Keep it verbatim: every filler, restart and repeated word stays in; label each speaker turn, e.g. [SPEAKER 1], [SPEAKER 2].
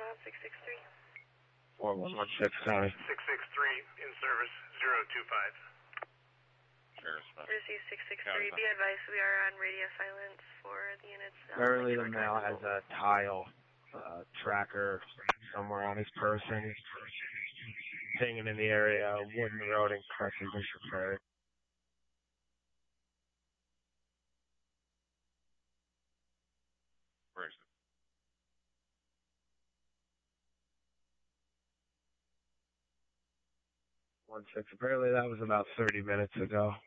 [SPEAKER 1] six six three.
[SPEAKER 2] four one one six, County.
[SPEAKER 3] six six three, in service, zero two five.
[SPEAKER 1] Receive six six three. Be advised, we are on radio silence for the units.
[SPEAKER 2] Beverly, the male has a tile uh, tracker somewhere on his person. He's hanging in the area, Wooden Road in Crescent Bishop Ferry.
[SPEAKER 4] Where is it?
[SPEAKER 2] One six. Apparently that was about thirty minutes ago.